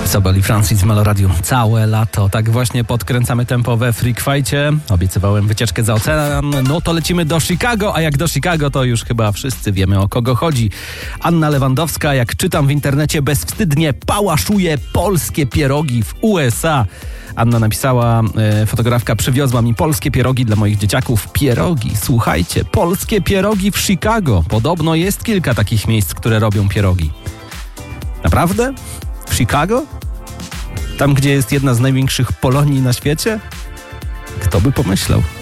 Sobel i Francis w Meloradiu całe lato. Tak właśnie podkręcamy tempo we Freak Fight'cie. Obiecywałem wycieczkę za ocean, no to lecimy do Chicago, a jak do Chicago, to już chyba wszyscy wiemy, o kogo chodzi. Anna Lewandowska, jak czytam w internecie, bezwstydnie pałaszuje polskie pierogi w USA. Anna napisała, fotografka przywiozła mi polskie pierogi dla moich dzieciaków. Pierogi, słuchajcie, polskie pierogi w Chicago. Podobno jest kilka takich miejsc, które robią pierogi. Naprawdę? W Chicago? Tam, gdzie jest jedna z największych Polonii na świecie? Kto by pomyślał?